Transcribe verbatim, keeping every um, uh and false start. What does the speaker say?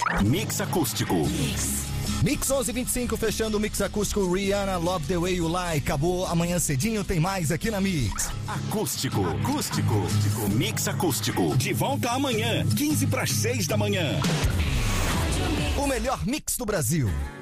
Mix Acústico. Mix onze e vinte e cinco, fechando o Mix Acústico. Rihanna, Love the Way You Lie. Acabou, amanhã cedinho tem mais aqui na Mix. Acústico, acústico, Mix Acústico. De volta amanhã, quinze para as seis da manhã. O melhor mix do Brasil.